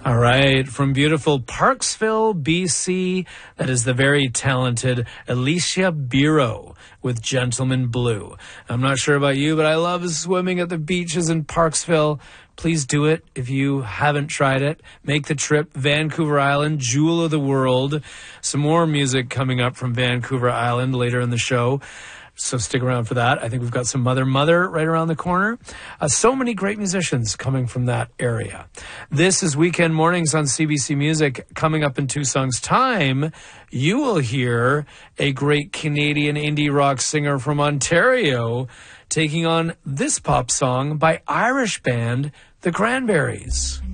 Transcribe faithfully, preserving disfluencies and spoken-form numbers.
All right, from beautiful Parksville, B C, that is the very talented Alicia Biro with Gentleman Blue. I'm not sure about you, but I love swimming at the beaches in Parksville. Please do it if you haven't tried it. Make the trip. Vancouver Island, jewel of the world. Some more music coming up from Vancouver Island later in the show. So stick around for that. I think we've got some Mother Mother right around the corner. Uh, so many great musicians coming from that area. This is Weekend Mornings on C B C Music. Coming up in two songs' time, you will hear a great Canadian indie rock singer from Ontario taking on this pop song by Irish band The Cranberries.